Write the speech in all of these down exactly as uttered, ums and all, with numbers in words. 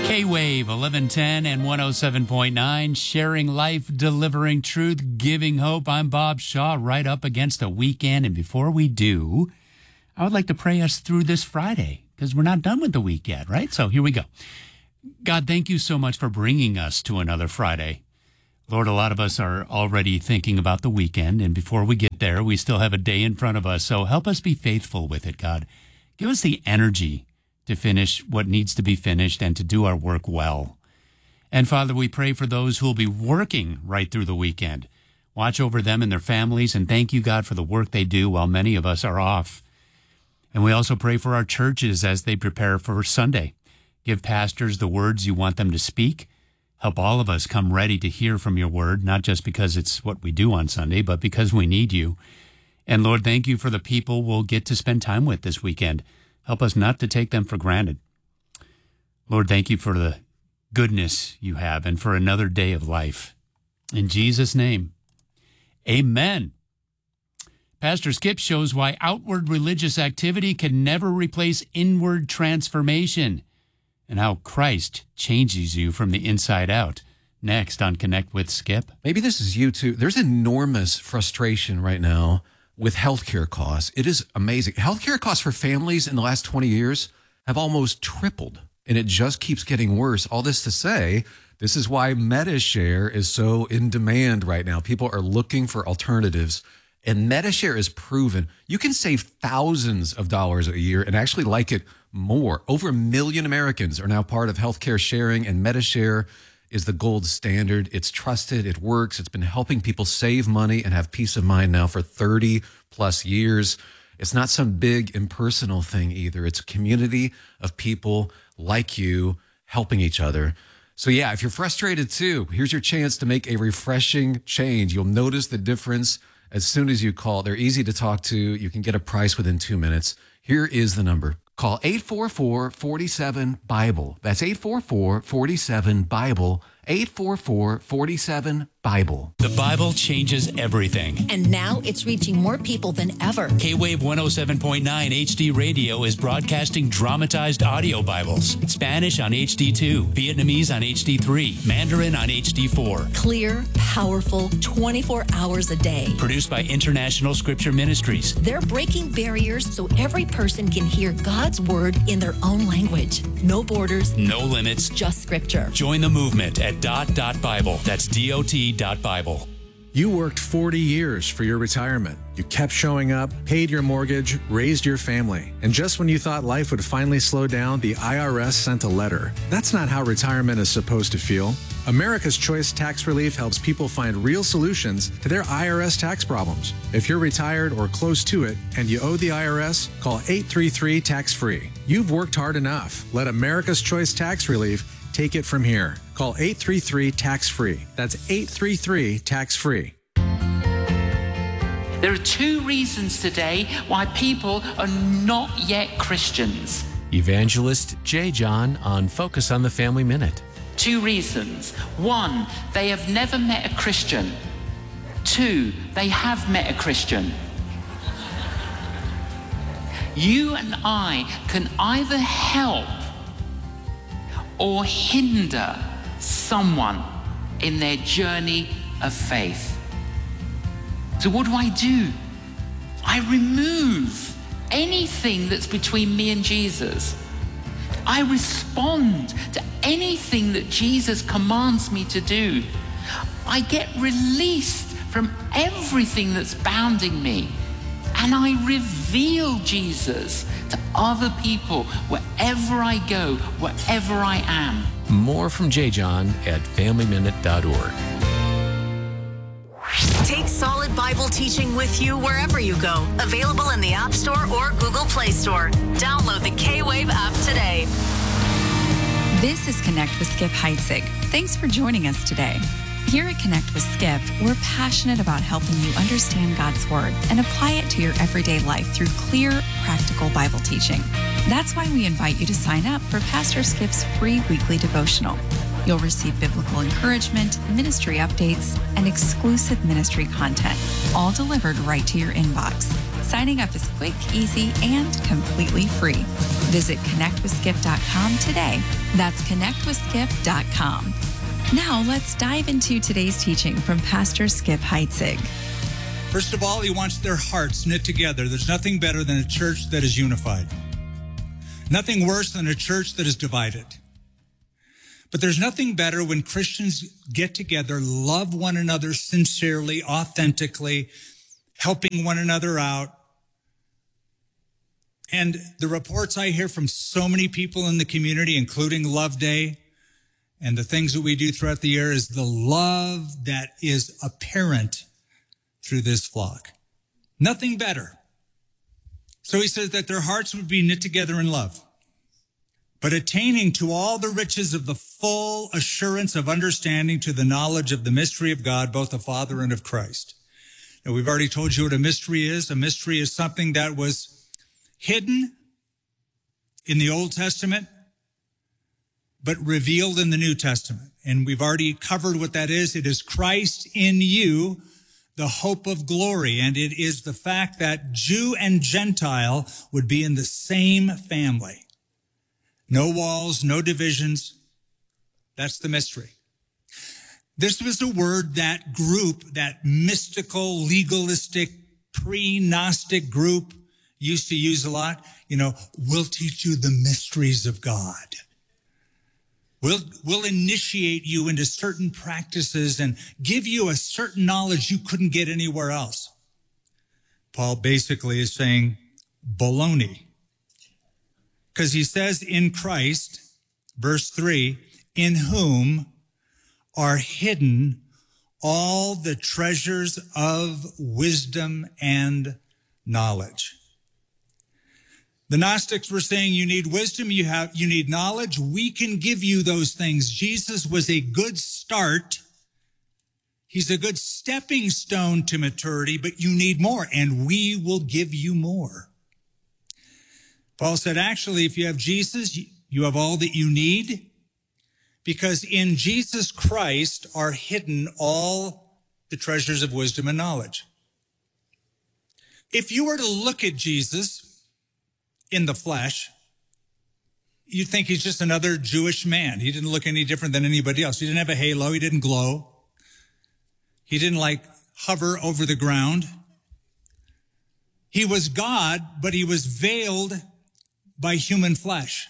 K-Wave, eleven ten and one oh seven point nine, sharing life, delivering truth, giving hope. I'm Bob Shaw, right up against a weekend. And before we do, I would like to pray us through this Friday, because we're not done with the week yet, right? So here we go. God, thank you so much for bringing us to another Friday. Lord, a lot of us are already thinking about the weekend, and before we get there, we still have a day in front of us. So help us be faithful with it, God. Give us the energy to finish what needs to be finished and to do our work well. And Father, we pray for those who will be working right through the weekend. Watch over them and their families, and thank you, God, for the work they do while many of us are off. And we also pray for our churches as they prepare for Sunday. Give pastors the words you want them to speak. Help all of us come ready to hear from your word, not just because it's what we do on Sunday, but because we need you. And Lord, thank you for the people we'll get to spend time with this weekend. Help us not to take them for granted. Lord, thank you for the goodness you have and for another day of life. In Jesus' name, amen. Pastor Skip shows why outward religious activity can never replace inward transformation and how Christ changes you from the inside out. Next on Connect with Skip. Maybe this is you too. There's enormous frustration right now with healthcare costs. It is amazing. Healthcare costs for families in the last twenty years have almost tripled, and it just keeps getting worse. All this to say, this is why MediShare is so in demand right now. People are looking for alternatives, and MediShare is proven. You can save thousands of dollars a year and actually like it more. Over a million Americans are now part of healthcare sharing, and MediShare is the gold standard. It's trusted. It works. It's been helping people save money and have peace of mind now for thirty plus years. It's not some big impersonal thing either. It's a community of people like you helping each other. So yeah, if you're frustrated too, here's your chance to make a refreshing change. You'll notice the difference as soon as you call. They're easy to talk to. You can get a price within two minutes. Here is the number. Call eight four four, four seven, BIBLE. That's eight four four, four seven, BIBLE. eight four four, four seven, BIBLE. The Bible changes everything. And now it's reaching more people than ever. K-Wave one oh seven point nine H D Radio is broadcasting dramatized audio Bibles. Spanish on H D two, Vietnamese on H D three, Mandarin on H D four. Clear, powerful, twenty-four hours a day. Produced by International Scripture Ministries. They're breaking barriers so every person can hear God's word in their own language. No borders. No limits. Just Scripture. Join the movement at dot dot Bible. That's D O T dot Bible. You worked forty years for your retirement. You kept showing up, paid your mortgage, raised your family. And just when you thought life would finally slow down, the I R S sent a letter. That's not how retirement is supposed to feel. America's Choice Tax Relief helps people find real solutions to their I R S tax problems. If you're retired or close to it and you owe the I R S, call eight three three, tax free. You've worked hard enough. Let America's Choice Tax Relief take it from here. Call eight three three, tax free. That's eight three three, tax free. There are two reasons today why people are not yet Christians. Evangelist J. John on Focus on the Family Minute. Two reasons. One, they have never met a Christian. Two, they have met a Christian. You and I can either help or hinder someone in their journey of faith. So what do I do? I remove anything that's between me and Jesus. I respond to anything that Jesus commands me to do. I get released from everything that's bounding me. And I reveal Jesus to other people wherever I go, wherever I am. More from J. John at family minute dot org. Take Solid Bible teaching with you wherever you go. Available in the App Store or Google Play Store. Download the K-Wave app today. This is Connect with Skip Heitzig. Thanks for joining us today. Here at Connect with Skip, we're passionate about helping you understand God's Word and apply it to your everyday life through clear, practical Bible teaching. That's why we invite you to sign up for Pastor Skip's free weekly devotional. You'll receive biblical encouragement, ministry updates, and exclusive ministry content, all delivered right to your inbox. Signing up is quick, easy, and completely free. Visit connect with skip dot com today. That's connect with skip dot com. Now let's dive into today's teaching from Pastor Skip Heitzig. First of all, he wants their hearts knit together. There's nothing better than a church that is unified. Nothing worse than a church that is divided. But there's nothing better when Christians get together, love one another sincerely, authentically, helping one another out. And the reports I hear from so many people in the community, including Love Day, and the things that we do throughout the year, is the love that is apparent through this flock. Nothing better. So he says that their hearts would be knit together in love, but attaining to all the riches of the full assurance of understanding, to the knowledge of the mystery of God, both the Father and of Christ. Now, we've already told you what a mystery is. A mystery is something that was hidden in the Old Testament, but revealed in the New Testament. And we've already covered what that is. It is Christ in you, the hope of glory. And it is the fact that Jew and Gentile would be in the same family. No walls, no divisions. That's the mystery. This was a word that group, that mystical, legalistic, pre-Gnostic group used to use a lot. You know, we'll teach you the mysteries of God. We'll, we'll initiate you into certain practices and give you a certain knowledge you couldn't get anywhere else. Paul basically is saying baloney. Because he says in Christ, verse three, in whom are hidden all the treasures of wisdom and knowledge. The Gnostics were saying you need wisdom, you have, you need knowledge. We can give you those things. Jesus was a good start. He's a good stepping stone to maturity, but you need more, and we will give you more. Paul said, actually, if you have Jesus, you have all that you need, because in Jesus Christ are hidden all the treasures of wisdom and knowledge. If you were to look at Jesus in the flesh, you'd think he's just another Jewish man. He didn't look any different than anybody else. He didn't have a halo. He didn't glow. He didn't like hover over the ground. He was God, but he was veiled by human flesh.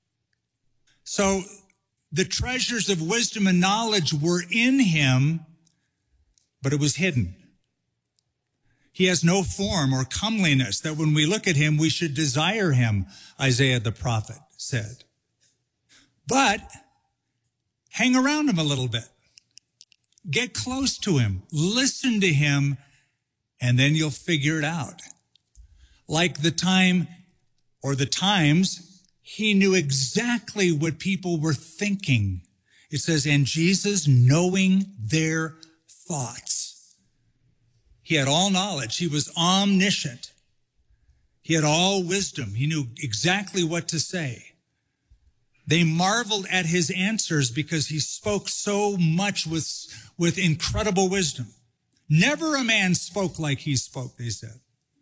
So the treasures of wisdom and knowledge were in him, but it was hidden. He has no form or comeliness that when we look at him, we should desire him, Isaiah the prophet said. But hang around him a little bit. Get close to him. Listen to him, and then you'll figure it out. Like the time or the times, he knew exactly what people were thinking. It says, and Jesus knowing their thoughts. He had all knowledge. He was omniscient. He had all wisdom. He knew exactly what to say. They marveled at his answers because he spoke so much with, with incredible wisdom. Never a man spoke like he spoke, they said.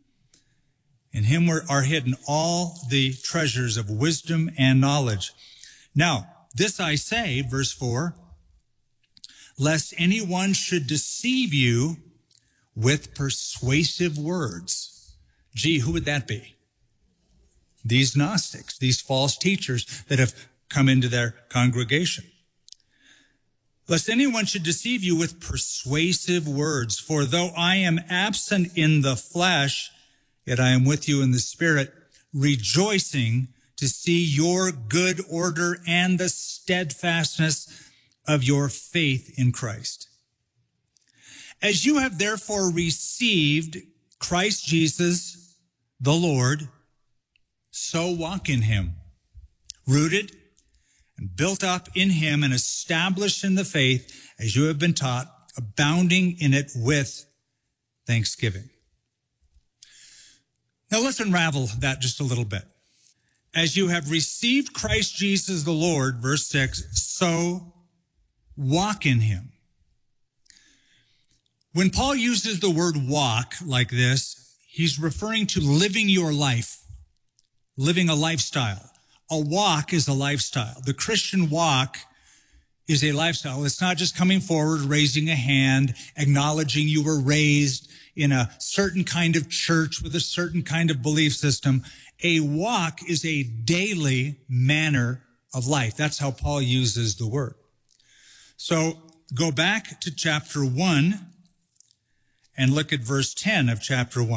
In him are hidden all the treasures of wisdom and knowledge. Now, this I say, verse four, lest anyone should deceive you with persuasive words. Gee, who would that be? These Gnostics, these false teachers that have come into their congregation. Lest anyone should deceive you with persuasive words. For though I am absent in the flesh, yet I am with you in the spirit, rejoicing to see your good order and the steadfastness of your faith in Christ. As you have therefore received Christ Jesus, the Lord, so walk in him, rooted and built up in him and established in the faith as you have been taught, abounding in it with thanksgiving. Now let's unravel that just a little bit. As you have received Christ Jesus the Lord, verse six, so walk in him. When Paul uses the word walk like this, he's referring to living your life, living a lifestyle, a walk is a lifestyle. The Christian walk is a lifestyle. It's not just coming forward, raising a hand, acknowledging you were raised in a certain kind of church with a certain kind of belief system. A walk is a daily manner of life. That's how Paul uses the word. So go back to chapter one and look at verse ten of chapter one.